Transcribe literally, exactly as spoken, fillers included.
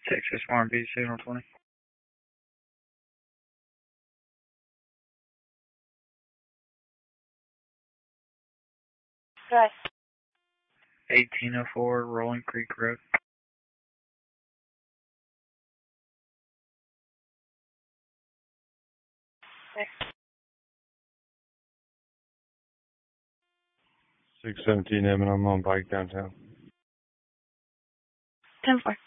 Texas R and B signal twenty. Right. eighteen oh four Rolling Creek Road. Okay. six seventeen M and I'm on bike downtown. ten four.